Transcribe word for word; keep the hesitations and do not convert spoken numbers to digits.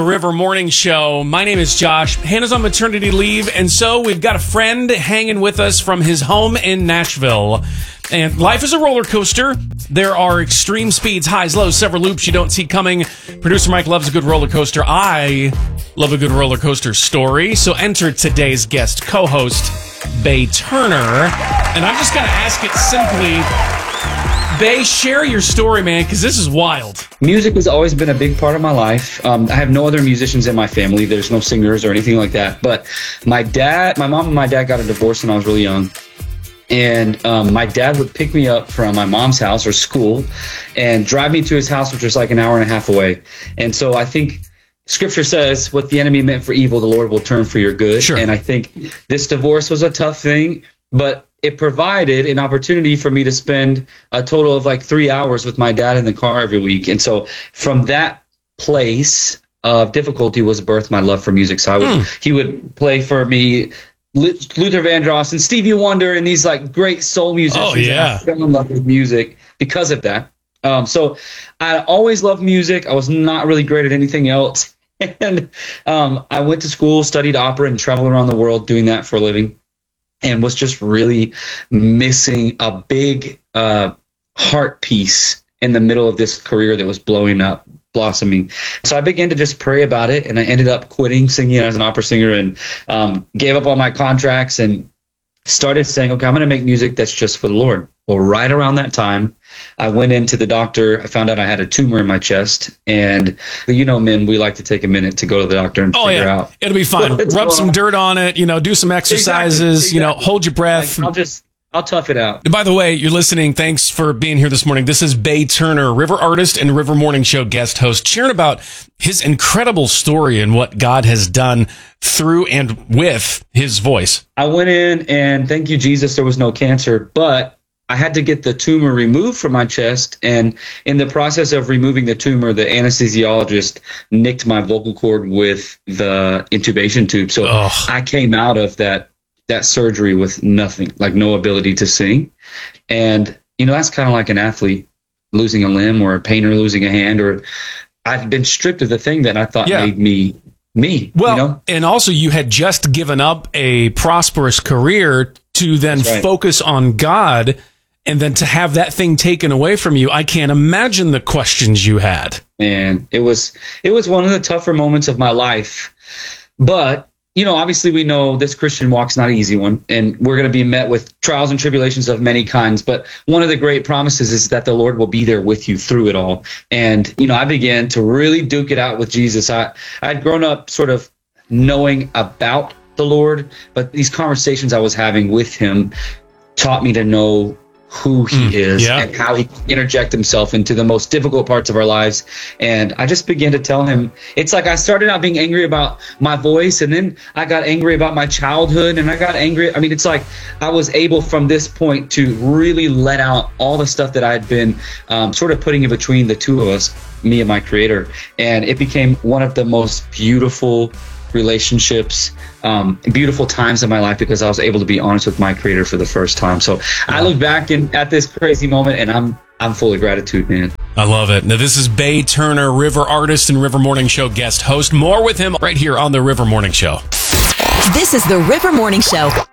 River Morning Show. My name is Josh. Hannah's on maternity leave, and so we've got a friend hanging with us from his home in Nashville. And life is a roller coaster. There are extreme speeds, highs, lows, several loops you don't see coming. Producer Mike loves a good roller coaster. I love a good roller coaster story. So enter today's guest co-host, Bay Turner. And I'm just going to ask it simply, Bay, share your story, man, because this is wild. Music has always been a big part of my life. Um, I have no other musicians in my family. There's no singers or anything like that. But my dad, my mom and my dad got a divorce when I was really young. And um, my dad would pick me up from my mom's house or school and drive me to his house, which was like an hour and a half away. And so I think Scripture says what the enemy meant for evil, the Lord will turn for your good. Sure. And I think this divorce was a tough thing, but it provided an opportunity for me to spend a total of like three hours with my dad in the car every week. And so from that place of difficulty was birthed my love for music. So I would, mm. he would play for me Luther Vandross and Stevie Wonder and these like great soul musicians. Oh, yeah. I fell in love with music because of that. Um, so I always loved music. I was not really great at anything else. And um, I went to school, studied opera, and traveled around the world doing that for a living. And was just really missing a big uh, heart piece in the middle of this career that was blowing up, blossoming. So I began to just pray about it, and I ended up quitting singing as an opera singer and um, gave up all my contracts and started saying, okay, I'm going to make music that's just for the Lord. Well, right around that time, I went into the doctor. I found out I had a tumor in my chest. And, you know, men, we like to take a minute to go to the doctor and oh, figure yeah. out. It'll be fine. Rub some dirt on it, you know, do some exercises, exactly. Exactly. you know, hold your breath. Like, I'll just... I'll tough it out. By the way, you're listening. Thanks for being here this morning. This is Bay Turner, River artist and River Morning Show guest host, sharing about his incredible story and what God has done through and with his voice. I went in and thank you, Jesus, there was no cancer, but I had to get the tumor removed from my chest. And in the process of removing the tumor, the anesthesiologist nicked my vocal cord with the intubation tube. So Ugh. I came out of that that surgery with nothing, like no ability to sing. And, you know, that's kind of like an athlete losing a limb or a painter losing a hand, or I've been stripped of the thing that I thought yeah. made me me. Well, you know? And also you had just given up a prosperous career to then right. focus on God, and then to have that thing taken away from you. I can't imagine the questions you had. And it was, it was one of the tougher moments of my life, but you know, obviously we know this Christian walk's not an easy one, and we're going to be met with trials and tribulations of many kinds. But one of the great promises is that the Lord will be there with you through it all. And, you know, I began to really duke it out with Jesus. I, I'd grown up sort of knowing about the Lord, but these conversations I was having with him taught me to know who he mm, is yeah. and how he can interject himself into the most difficult parts of our lives. And I just began to tell him, it's like I started out being angry about my voice, and then I got angry about my childhood, and I got angry. I mean, it's like I was able from this point to really let out all the stuff that I had been um, sort of putting in between the two of us, me and my creator. And it became one of the most beautiful relationships, um, beautiful times in my life, because I was able to be honest with my creator for the first time. So yeah. I look back in, at this crazy moment, and I'm I'm full of gratitude, man. I love it. Now, this is Bay Turner, River artist and River Morning Show guest host. More with him right here on the River Morning Show. This is the River Morning Show.